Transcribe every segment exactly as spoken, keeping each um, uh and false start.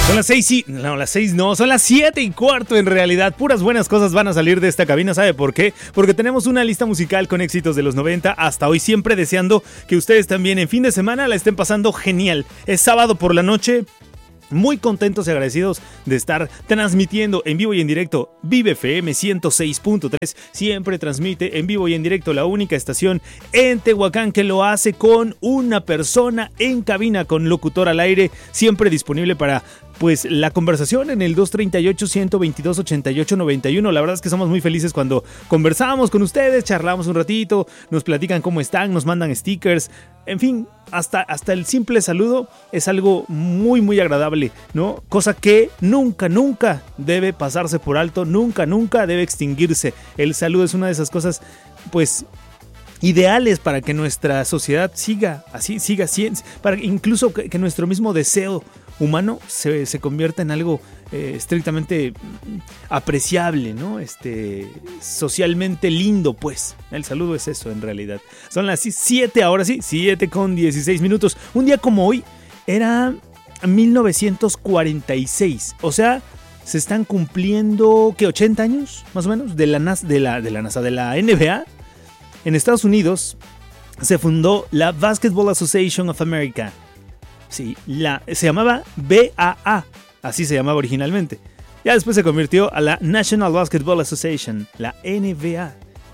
Son las seis y... No, las seis no, son las siete y cuarto en realidad. Puras buenas cosas van a salir de esta cabina, ¿sabe por qué? Porque tenemos una lista musical con éxitos de los noventa hasta hoy, siempre deseando que ustedes también en fin de semana la estén pasando genial. Es sábado por la noche. Muy contentos y agradecidos de estar transmitiendo en vivo y en directo Vive F M ciento seis punto tres. Siempre transmite en vivo y en directo, la única estación en Tehuacán que lo hace con una persona en cabina, con locutor al aire, siempre disponible para pues la conversación en el dos treinta y ocho, ciento veintidós, ochenta y ocho, noventa y uno. La verdad es que somos muy felices cuando conversamos con ustedes, charlamos un ratito, nos platican cómo están, nos mandan stickers, en fin, hasta, hasta el simple saludo es algo muy muy agradable, ¿no? Cosa que nunca, nunca debe pasarse por alto, nunca, nunca debe extinguirse. El saludo es una de esas cosas, pues, ideales para que nuestra sociedad siga así, siga así, para incluso que, que nuestro mismo deseo humano se, se convierta en algo eh, estrictamente apreciable, ¿no? Este, socialmente lindo, pues. El saludo es eso, en realidad. Son las siete, ahora sí, siete con dieciséis minutos. Un día como hoy era mil novecientos cuarenta y seis, o sea, se están cumpliendo, ¿qué? ochenta años, más o menos, de la NASA, de la, de la NASA, de la N B A. En Estados Unidos se fundó la Basketball Association of America. Sí, la, se llamaba B A A, así se llamaba originalmente. Ya después se convirtió a la National Basketball Association, la N B A.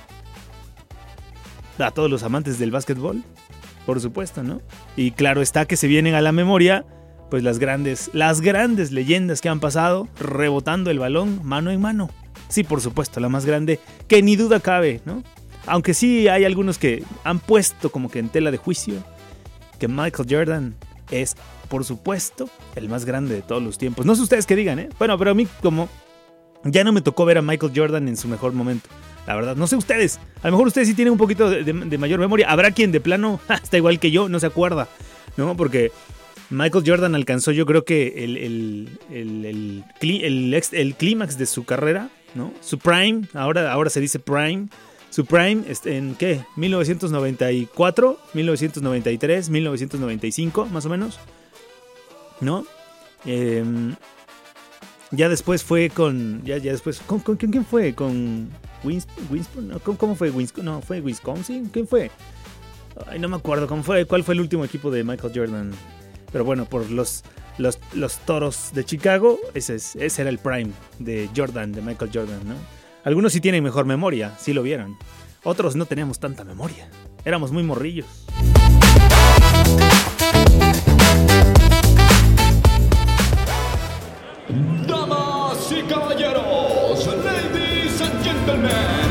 A todos los amantes del básquetbol, por supuesto, ¿no? Y claro está que se vienen a la memoria, pues las grandes, las grandes leyendas que han pasado rebotando el balón mano en mano. Sí, por supuesto, la más grande, que ni duda cabe, ¿no? Aunque sí hay algunos que han puesto como que en tela de juicio que Michael Jordan es, por supuesto, el más grande de todos los tiempos. No sé ustedes qué digan, ¿eh? Bueno, pero a mí como ya no me tocó ver a Michael Jordan en su mejor momento, la verdad. No sé ustedes, a lo mejor ustedes sí tienen un poquito de, de, de mayor memoria. Habrá quien de plano está igual que yo, no se acuerda, ¿no? Porque Michael Jordan alcanzó, yo creo que el, el, el, el, el, el, el clímax de su carrera, ¿no? Su prime, ahora, ahora se dice prime. Su prime, ¿en qué? ¿mil novecientos noventa y cuatro? ¿mil novecientos noventa y tres? ¿mil novecientos noventa y cinco? Más o menos, ¿no? Eh, ya después fue con... Ya, ya después... ¿Con, con quién fue? ¿Con Winston? No, ¿cómo, ¿Cómo fue Winston? No, ¿fue Wisconsin? ¿Quién fue? Ay, no me acuerdo. ¿Cómo fue? ¿Cuál fue el último equipo de Michael Jordan? Pero bueno, por los, los, los Toros de Chicago, ese, es, ese era el prime de Jordan, de Michael Jordan, ¿no? Algunos sí tienen mejor memoria, sí lo vieron. Otros no teníamos tanta memoria. Éramos muy morrillos. Damas y caballeros, ladies and gentlemen,